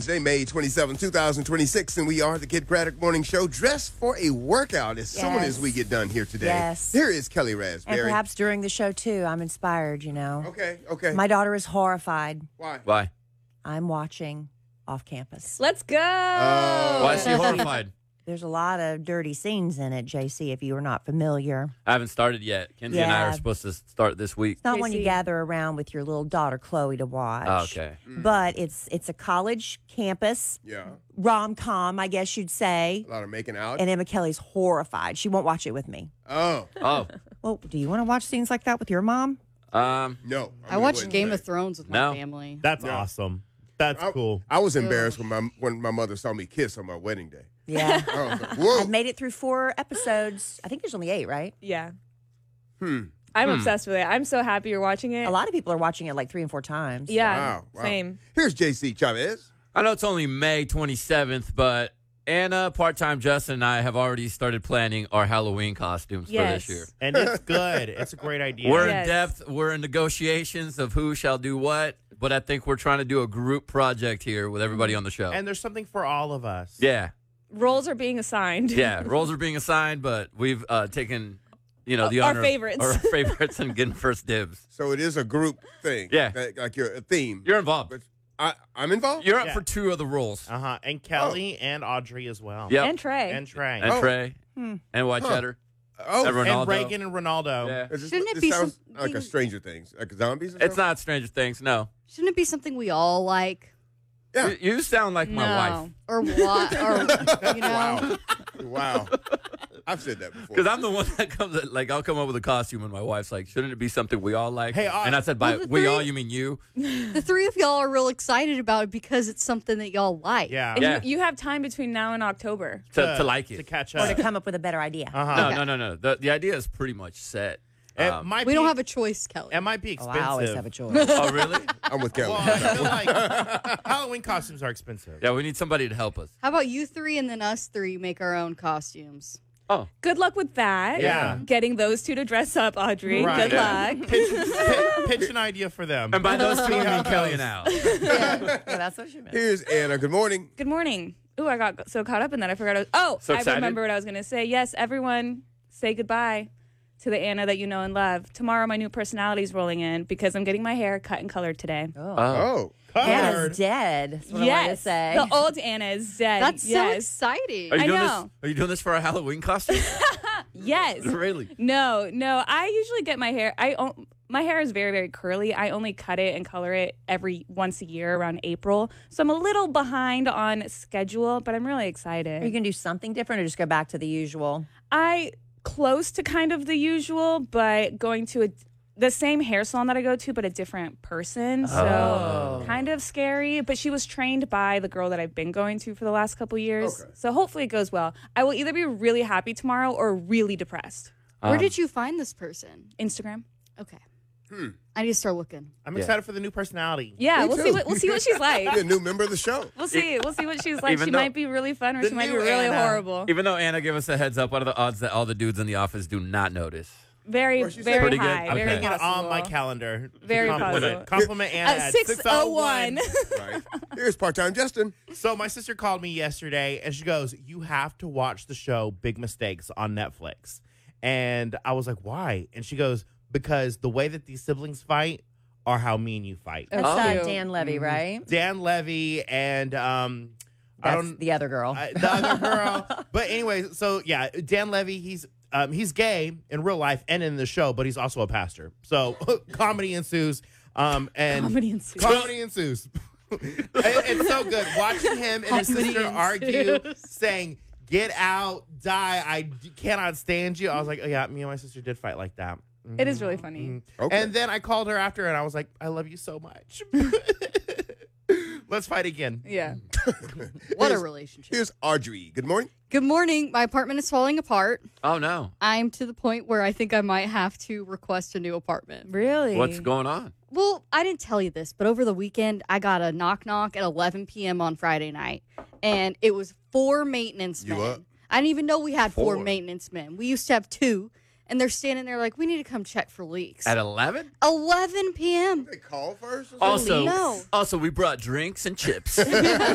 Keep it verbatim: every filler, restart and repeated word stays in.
Today, May twenty-seventh, two thousand twenty-six, and we are the Kid Craddock Morning Show, dressed for a workout as Yes. soon as we get done here today. Yes. Here is Kelly And Raspberry. perhaps during the show, too, I'm inspired, you know. Okay, okay. My daughter is horrified. Why? Why? I'm watching Off Campus. Let's go. Oh. Why is she horrified? There's a lot of dirty scenes in it, J C, if you are not familiar. I haven't started yet. Kenzie and I Yeah. are supposed to start this week. It's not one J C. you gather around with your little daughter, Chloe, to watch. Oh, okay. But it's it's a college campus Yeah. rom-com, I guess you'd say. A lot of making out. And Emma Kelly's horrified. She won't watch it with me. oh, Oh, Well, do you want to watch scenes like that with your mom? um, no. I watched Game of Thrones with my No. family. That's Yeah. awesome. That's I, cool. I was embarrassed when my when my mother saw me kiss on my wedding day. Yeah. I was like, whoa. I've made it through four episodes. I think there's only eight, right? Yeah. Hmm. I'm Hmm. obsessed with it. I'm so happy you're watching it. A lot of people are watching it like three and four times. Yeah. Wow, wow. Same. Here's J C Chavez. I know it's only May twenty-seventh, but Anna, part-time Justin, and I have already started planning our Halloween costumes Yes. for this year. And it's good. It's a great idea. We're Yes. in depth. We're in negotiations of who shall do what, but I think we're trying to do a group project here with everybody on the show. and there's something for all of us. yeah, Roles are being assigned. yeah. Roles are being assigned, but we've uh, taken, you know, the Our honor of- favorites. our favorites, and getting first dibs. So it is a group thing. Yeah. Like, like you're a theme. You're involved. But I, I'm involved? You're up Yeah. for two of the roles. Uh huh. And Kelly and Audrey as well. Yep. And Trey. And Trey. And Oh. Trey. Hmm. And White Huh. Cheddar. oh, and Ronaldo. And Reagan and Ronaldo. Yeah. Is this- Shouldn't it this be sounds something- like a Stranger Things, like zombies? Or It's something? not Stranger Things, no. Shouldn't it be something we all like? Yeah. You, you sound like my no. wife. Or what? Or, you know? Wow. Wow. I've said that before. Because I'm the one that comes, at, like, I'll come up with a costume, and my wife's like, shouldn't it be something we all like? Hey, uh, and I said, by well, the we three- all, you mean you? The three of y'all are real excited about it because it's something that y'all like. Yeah. And Yeah. you, you have time between now and October. To, to like To it. catch Or up. to come up with a better idea. Uh huh. No, Okay. no, no, no. The, the idea is pretty much set. It Um, might We be, don't have a choice, Kelly. It might be Oh, expensive. I always have a choice. oh, really? I'm with Kelly. Well, I feel like Halloween costumes are expensive. Yeah, we need somebody to help us. How about you three and then us three make our own costumes? Oh, Good luck with that. Yeah. Getting those two to dress up, Audrey. Right. Good Yeah. luck. Pitch, pitch, pitch an idea for them. and by those two, I mean Kelly and Al. Yeah, that's what she meant. Here's Anna. Good morning. Good morning. Ooh, I got so caught up in that. I forgot. I was, oh, So I excited? remember what I was going to say. Yes, everyone say goodbye to the Anna that you know and love. Tomorrow, my new personality is rolling in because I'm getting my hair cut and colored today. Oh. Oh. Anna's Colored. dead. That's what I wanted to yes, say. the old Anna is dead. That's so yes. exciting. Are you I doing know. this? Are you doing this for a Halloween costume? Yes. Really? No, no. I usually get my hair. I o- my hair is very, very curly. I only cut it and color it every once a year around April. So I'm a little behind on schedule, but I'm really Are you excited. going to do something different or just go back to the usual? I close to kind of the usual, but going to a the same hair salon that I go to, but a different person. So Oh. kind of scary. But she was trained by the girl that I've been going to for the last couple years. Okay. So hopefully it goes well. I will either be really happy tomorrow or really depressed. Where Um, did you find this person? Instagram. Okay. Hmm. I need to start looking. I'm Yeah. excited for the new personality. Yeah, Me we'll too. see what we'll see what she's like. Be a new member of the show. We'll see. We'll see what she's like. Even She though- might be really fun or The she might be new really Anna. horrible. Even though Anna gave us a heads up, what are the odds that all the dudes in the office do not notice? Very, What'd she say? very Pretty good? high. Okay. Very Putting it possible. on my calendar. Very compliment, possible. compliment Anna At at six oh one. Right. Here's part-time Justin. So my sister called me yesterday and she goes, "You have to watch the show Big Mistakes on Netflix." And I was like, "Why?" And she goes, "Because the way that these siblings fight are how me and you fight." That's Oh. uh, Cute. Dan Levy, right? Dan Levy and um I That's don't the other girl. I- the other girl. But anyway, so yeah, Dan Levy, he's um, he's gay in real life and in the show, but he's also a pastor. So comedy ensues. Um, and Comedy ensues. Comedy ensues. It- it's so good watching him and his Comedy sister ensues. argue, saying, "Get out, die! I d- cannot stand you." I was like, "Oh yeah, me and my sister did fight like that." It is really funny. Mhm. Okay. And then I called her after, and I was like, "I love you so much. Let's fight again." Yeah. What a Here's- relationship. Here's Audrey. Good morning. Good morning. My apartment is falling apart. Oh no, I'm to the point where I think I might have to request a new apartment. Really? what's going on? Well, I didn't tell you this, but over the weekend, I got a knock knock at eleven p.m. on Friday night, and it was four maintenance You men. up? I didn't even know we had four. Four. maintenance men. We used to have two, and they're standing there like, we need to come check for leaks. At eleven? eleven p.m. They call first? Or something? Also, No. also, we brought drinks and chips.